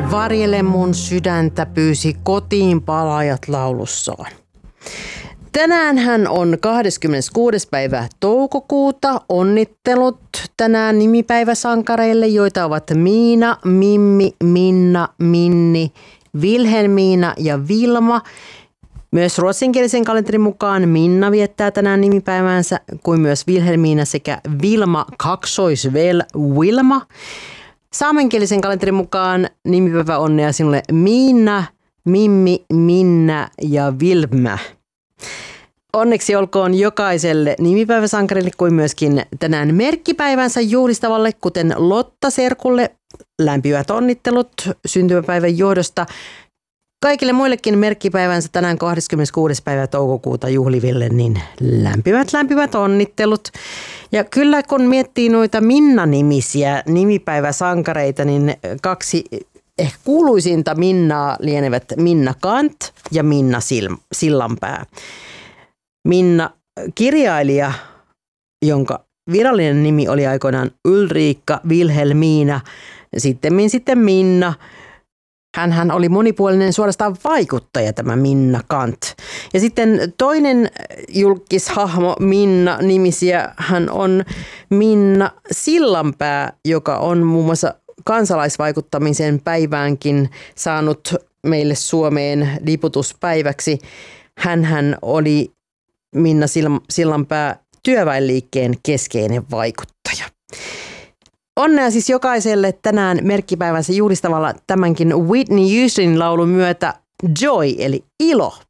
Varjele mun sydäntä pyysi kotiin palaajat laulussaan. Tänäänhän on 26. päivä toukokuuta. Onnittelut tänään nimipäiväsankareille, joita ovat Miina, Mimmi, Minna, Minni, Vilhelmiina ja Vilma. Myös ruotsinkielisen kalenterin mukaan Minna viettää tänään nimipäivänsä, kuin myös Vilhelmiina sekä Vilma kaksoisvel Wilma. Saamenkielisen kalenterin mukaan nimipäivä onnea sinulle Miina, Mimmi, Minna ja Vilma. Onneksi olkoon jokaiselle nimipäiväsankarille kuin myöskin tänään merkkipäivänsä juhlistavalle, kuten Lotta Serkulle. Lämpimät onnittelut syntymäpäivän johdosta. Kaikille muillekin merkkipäivänsä tänään 26. päivä toukokuuta juhliville, niin lämpimät onnittelut. Ja kyllä kun miettii noita Minna-nimisiä nimipäiväsankareita, niin kaksi ehkä kuuluisinta Minnaa lienevät Minna Canth ja Minna Sillanpää. Minna kirjailija, jonka virallinen nimi oli aikoinaan Ulrika Vilhelmiina, sitten Minna. Hänhän oli monipuolinen suorastaan vaikuttaja, tämä Minna Canth. Ja sitten toinen julkishahmo Minna-nimisiä, hän on Minna Sillanpää, joka on muun muassa kansalaisvaikuttamisen päiväänkin saanut meille Suomeen liputuspäiväksi. Hänhän oli Minna Sillanpää työväenliikkeen keskeinen vaikuttaja. Onnea siis jokaiselle tänään merkkipäivänsä juhlistavalla tämänkin Whitney Houston laulun myötä Joy eli ilo.